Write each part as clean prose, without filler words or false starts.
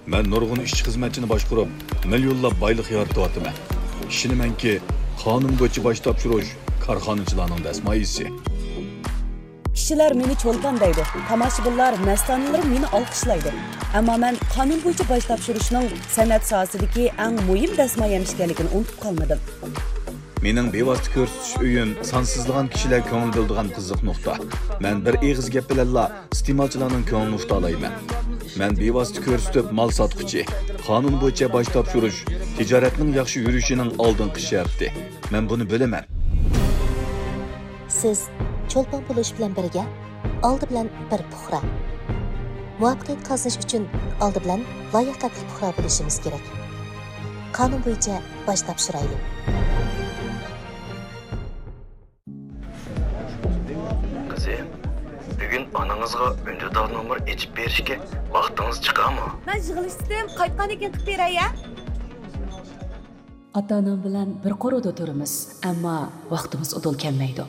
Men nurg'un ishchi xizmatchini boshqarib, millionlab boylik yaratyapman. Ishonamanki, qonun bo'yicha bosh topshirish korxonachilarning dasmoyisi. Kishilar meni cho'lpon deydi. Tomoshabinlar, mastanalar meni olqishlaydi. Ammo men qonun bo'yicha bosh topshirishning san'at sohasidagi eng muhim dasmoy ekanligini unutib qolmadim. Mening bevosita ko'rsatish uyim sonsizlagan kishilar ko'ngil bildigan qiziq nuqta. Men bir eg'iz gap bilanla iste'molchilarning ko'nglini uta olmayman. Men bevosita ko'rsatib mol sotquchi, qonun bo'yicha bosh topshirish tijoratning yaxshi yurishining oldingi sharti. Men buni bilaman. Siz cho'lpon bo'lish bilan birga oldi bilan bir puxra. Muvaffaqiyat qozonish uchun oldi bilan layoqatli puxra bo'lishimiz kerak. Qonun bo'yicha bosh topshiraylik. Kızım, bugün ananızga önceden numar içip berişke vaktiniz çıkar mı? Men yig'ilishdim, qaytgan ekan qilib beray ya. Ota-onam bilan bir qo'rida turamiz, ammo vaqtimiz udul kelmaydi.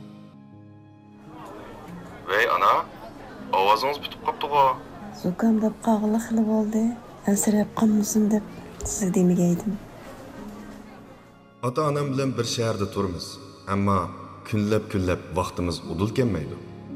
Vey ana, ovozınız bitip kaptı o. Zukamdab qog'liq qilib oldi. Asrab qolmasin deb sizga demagaydim. Ota-onam bilan bir shaharda turamiz, ammo kunlab vaqtimiz udul kelmaydi.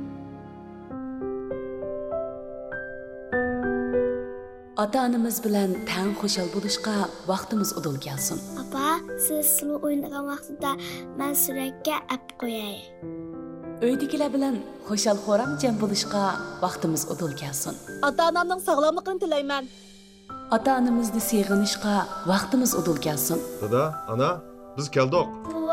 Ota-onamiz bilan tang xushal bo'lishga vaqtimiz udul kelsin. Papa, siz sulu o'ynagan vaqtida men suratga ap qo'yay. Uydagilar bilan xushal xo'ram jam bo'lishga vaqtimiz udul kelsin. Ota-onamning sog'lomligini tilayman. Ota-onamizni seg'inishga vaqtimiz udul kelsin. Dada, ana, biz keldik.